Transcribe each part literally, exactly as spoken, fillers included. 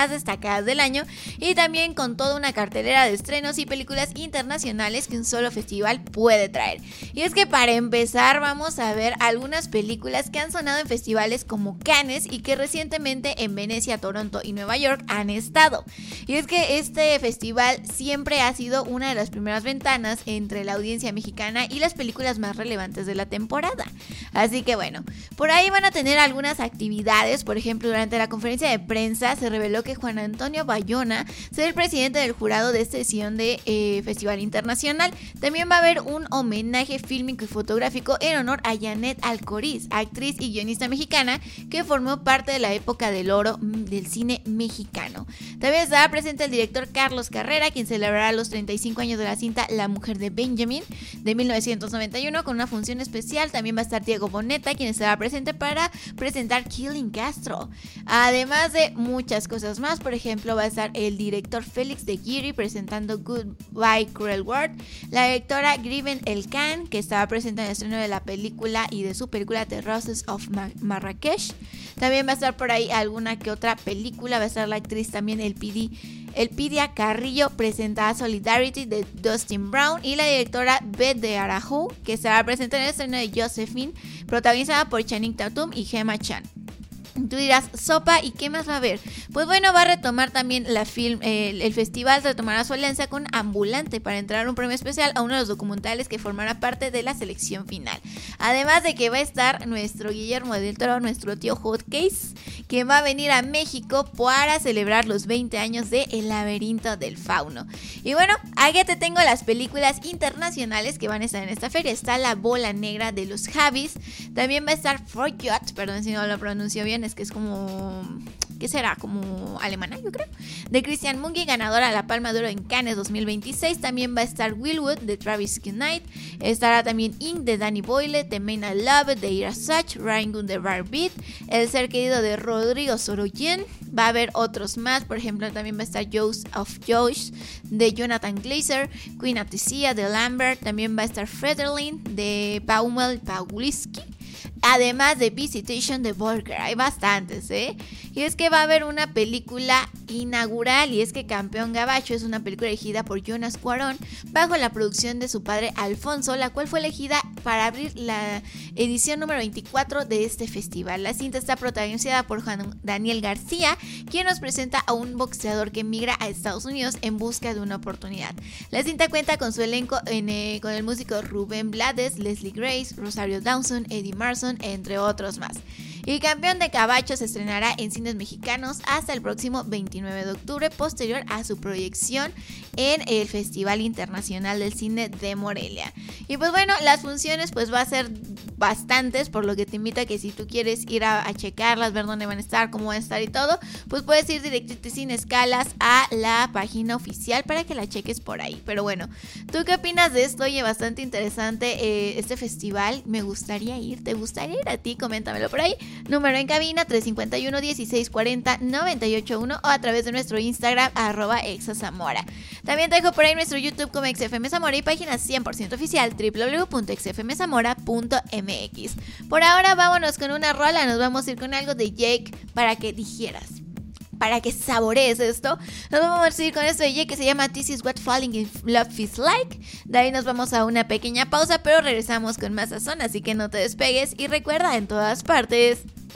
más destacadas del año y también con toda una cartelera de estrenos y películas internacionales que un solo festival puede traer. Y es que para empezar vamos a ver algunas películas que han sonado en festivales como Cannes y que recientemente en Venecia, Toronto y Nueva York han estado. Y es que este festival siempre ha sido una de las primeras ventanas entre la audiencia mexicana y las películas más relevantes de la temporada. Así que bueno, por ahí van a tener algunas actividades. Por ejemplo, durante la conferencia de prensa se reveló que Juan Antonio Bayona será el presidente del jurado de esta edición de eh, Festival Internacional. También va a haber un homenaje fílmico y fotográfico en honor a Janet Alcoriz, actriz y guionista mexicana que formó parte de la época del oro del cine mexicano. También estará presente el director Carlos Carrera, quien celebrará los treinta y cinco años de la cinta La mujer de Benjamin de mil novecientos noventa y uno con una función especial. También va a estar Diego Boneta, quien estará presente para presentar Killing Castro. Además de muchas cosas más, por ejemplo, va a estar el director Félix de Guiri presentando Goodbye Cruel World, la directora Griven Elkan, que estaba presente en el estreno de la película y de su película The Roses of Ma- Marrakech. También va a estar por ahí alguna que otra película, va a estar la actriz también El Pidi Elpidia Carrillo presenta Solidarity de Dustin Brown y la directora Beth de Arajo, que estará presente en el estreno de Josephine, protagonizada por Channing Tatum y Gemma Chan. Tú dirás, sopa, ¿y qué más va a haber? Pues bueno, va a retomar también la film, eh, el festival retomará su alianza con Ambulante para entregar un premio especial a uno de los documentales que formará parte de la selección final. Además de que va a estar nuestro Guillermo del Toro, nuestro tío Hot Case, que va a venir a México para celebrar los veinte años de El laberinto del fauno. Y bueno, aquí te tengo las películas internacionales que van a estar en esta feria. Está La bola negra de los Javis, también va a estar Forgot, perdón si no lo pronuncio bien, es que es como... ¿qué será? Como alemana, yo creo. De Christian Mungi, ganadora de la Palma de Oro en Cannes dos mil veintiséis. También va a estar Willwood de Travis Knight. Estará también Ink de Danny Boyle, The Man I Love de Ira Sachs, Rangoon de Barbie, El ser querido de Rodrigo Sorogoyen. Va a haber otros más, por ejemplo, también va a estar Joes of Josh de Jonathan Glazer, Queen Atisia de Lambert. También va a estar Federline de Paumel Pauliski. Además de Visitation de Volker, hay bastantes, ¿eh? Y es que va a haber una película inaugural, y es que Campeón Gabacho es una película elegida por Jonas Cuarón bajo la producción de su padre Alfonso, la cual fue elegida para abrir la edición número veinticuatro de este festival. La cinta está protagonizada por Juan Daniel García, quien nos presenta a un boxeador que emigra a Estados Unidos en busca de una oportunidad. La cinta cuenta con su elenco en, eh, con el músico Rubén Blades, Leslie Grace, Rosario Dawson, Eddie Marson, entre otros más. Y Campeón de Gabacho se estrenará en cines mexicanos hasta el próximo veintinueve de octubre, posterior a su proyección en el Festival Internacional del Cine de Morelia. Y pues bueno, las funciones pues va a ser bastantes, por lo que te invito a que si tú quieres ir a, a checarlas, ver dónde van a estar, cómo van a estar y todo, pues puedes ir directamente sin escalas a la página oficial para que la cheques por ahí. Pero bueno, ¿tú qué opinas de esto? Oye, bastante interesante eh, este festival, me gustaría ir, ¿te gustaría ir a ti? Coméntamelo por ahí. Número en cabina tres cinco uno, dieciséis cuarenta, noventa y ocho uno o a través de nuestro Instagram arroba exazamora. También te dejo por ahí nuestro YouTube como X F M Zamora y página cien por ciento oficial doble u doble u doble u punto x f m zamora punto m x. Por ahora vámonos con una rola, nos vamos a ir con algo de Jake para que dijeras, para que saborees esto. Nos vamos a ir con esto de Jake que se llama This is what falling in love feels like. De ahí nos vamos a una pequeña pausa, pero regresamos con más sazón, así que no te despegues y recuerda, en todas partes,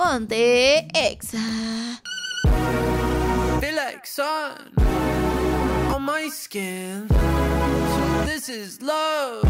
ponte Exa. Feel like sun on my skin. So this is love.